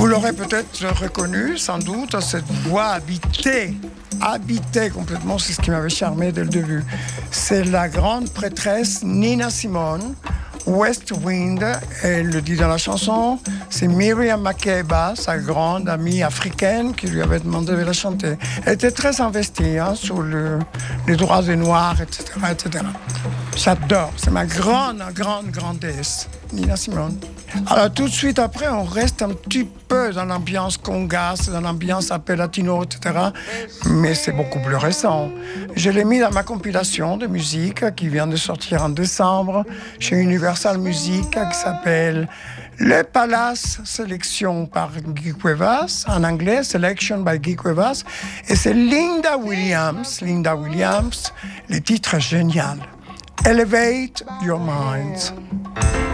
Vous l'aurez peut-être reconnu, sans doute, cette voix habitée complètement, c'est ce qui m'avait charmé dès le début. C'est la grande prêtresse Nina Simone, West Wind, elle le dit dans la chanson, c'est Miriam Makeba, sa grande amie africaine, qui lui avait demandé de la chanter. Elle était très investie sur les droits des Noirs, etc., etc. J'adore, c'est ma grande déesse, Nina Simone. Alors tout de suite après, on reste un petit peu dans l'ambiance congas, dans l'ambiance appel latino, etc. Mais c'est beaucoup plus récent. Je l'ai mis dans ma compilation de musique qui vient de sortir en décembre chez Universal Music, qui s'appelle Le Palace Sélection par Guy Cuevas, en anglais, Selection by Guy Cuevas. Et c'est Linda Williams, le titre est génial. Elevate Your Minds.